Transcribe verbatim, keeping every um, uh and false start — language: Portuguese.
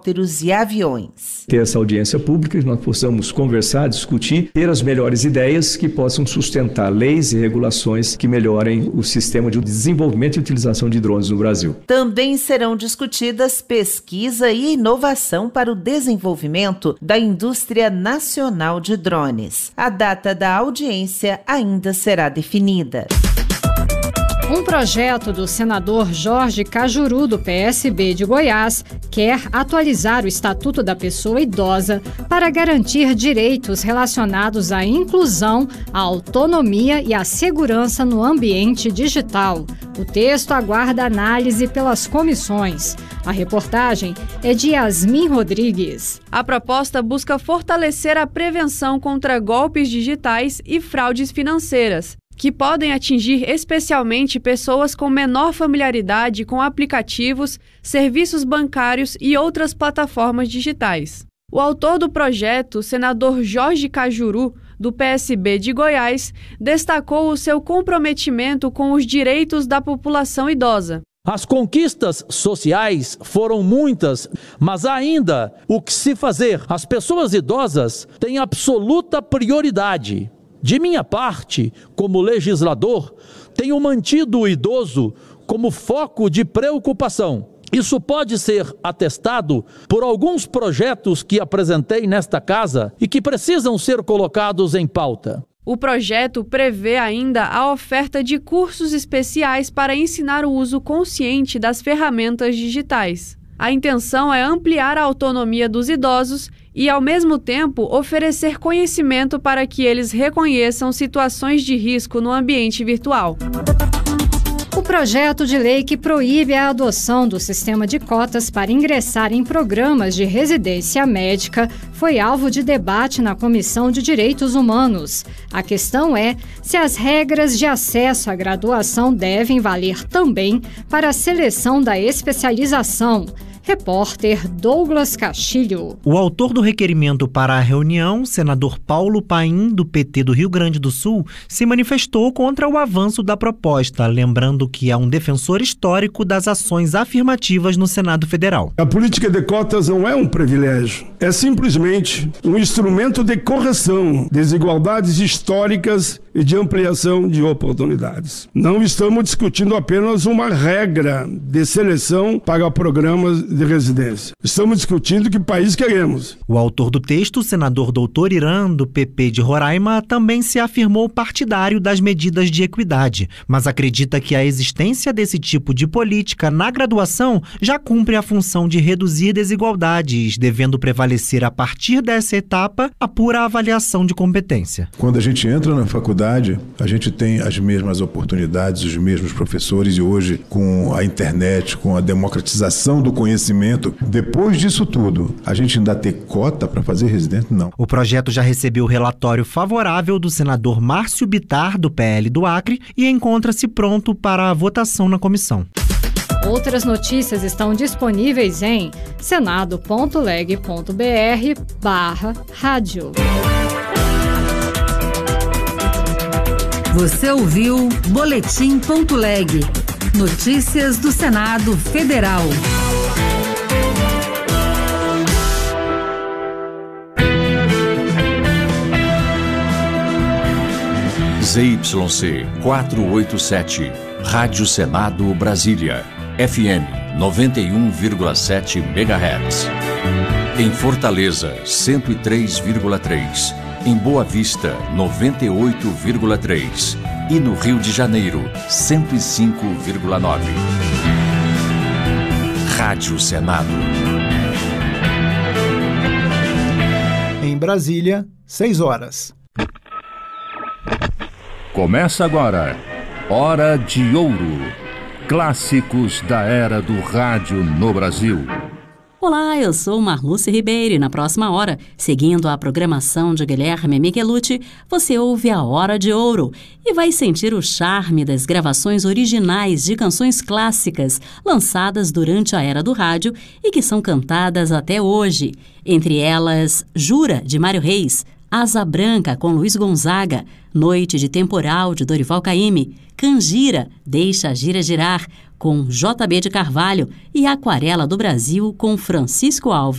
helicópteros e aviões. Ter essa audiência pública, nós possamos conversar, discutir, ter as melhores ideias que possam sustentar leis e regulações que melhorem o sistema de desenvolvimento e utilização de drones no Brasil. Também serão discutidas pesquisa e inovação para o desenvolvimento da indústria nacional de drones. A data da audiência ainda será definida. Um projeto do senador Jorge Cajuru, do P S B de Goiás, quer atualizar o Estatuto da Pessoa Idosa para garantir direitos relacionados à inclusão, à autonomia e à segurança no ambiente digital. O texto aguarda análise pelas comissões. A reportagem é de Yasmin Rodrigues. A proposta busca fortalecer a prevenção contra golpes digitais e fraudes financeiras, que podem atingir especialmente pessoas com menor familiaridade com aplicativos, serviços bancários e outras plataformas digitais. O autor do projeto, senador Jorge Cajuru, do P S B de Goiás, destacou o seu comprometimento com os direitos da população idosa. As conquistas sociais foram muitas, mas ainda o que se fazer. As pessoas idosas têm absoluta prioridade. De minha parte, como legislador, tenho mantido o idoso como foco de preocupação. Isso pode ser atestado por alguns projetos que apresentei nesta casa e que precisam ser colocados em pauta. O projeto prevê ainda a oferta de cursos especiais para ensinar o uso consciente das ferramentas digitais. A intenção é ampliar a autonomia dos idosos e, ao mesmo tempo, oferecer conhecimento para que eles reconheçam situações de risco no ambiente virtual. O projeto de lei que proíbe a adoção do sistema de cotas para ingressar em programas de residência médica foi alvo de debate na Comissão de Direitos Humanos. A questão é se as regras de acesso à graduação devem valer também para a seleção da especialização. Repórter Douglas Castilho. O autor do requerimento para a reunião, senador Paulo Paim, do P T do Rio Grande do Sul, se manifestou contra o avanço da proposta, lembrando que é um defensor histórico das ações afirmativas no Senado Federal. A política de cotas não é um privilégio, é simplesmente um instrumento de correção de desigualdades históricas e de ampliação de oportunidades. Não estamos discutindo apenas uma regra de seleção para programas de residência. Estamos discutindo que país queremos. O autor do texto, o senador doutor Irã, do P P de Roraima, também se afirmou partidário das medidas de equidade, mas acredita que a existência desse tipo de política na graduação já cumpre a função de reduzir desigualdades, devendo prevalecer a partir dessa etapa a pura avaliação de competência. Quando a gente entra na faculdade, a gente tem as mesmas oportunidades, os mesmos professores, e hoje, com a internet, com a democratização do conhecimento, depois disso tudo, a gente ainda ter cota para fazer residente? Não. O projeto já recebeu o relatório favorável do senador Márcio Bittar, do P L do Acre, e encontra-se pronto para a votação na comissão. Outras notícias estão disponíveis em senado.leg.br barra rádio. Você ouviu Boletim.leg. Notícias do Senado Federal. Z Y C quatrocentos e oitenta e sete, Rádio Senado Brasília, F M noventa e um vírgula sete megahertz. Em Fortaleza, cento e três vírgula três. Em Boa Vista, noventa e oito vírgula três. E no Rio de Janeiro, cento e cinco vírgula nove. Rádio Senado. Em Brasília, seis horas. Começa agora, Hora de Ouro. Clássicos da era do rádio no Brasil. Olá, eu sou Marluce Ribeiro e na próxima hora, seguindo a programação de Guilherme Michelucci, você ouve a Hora de Ouro e vai sentir o charme das gravações originais de canções clássicas lançadas durante a era do rádio e que são cantadas até hoje. Entre elas, Jura, de Mário Reis, Asa Branca, com Luiz Gonzaga, Noite de Temporal, de Dorival Caymmi, Canjira, Deixa a Gira Girar, com J B de Carvalho e Aquarela do Brasil, com Francisco Alves.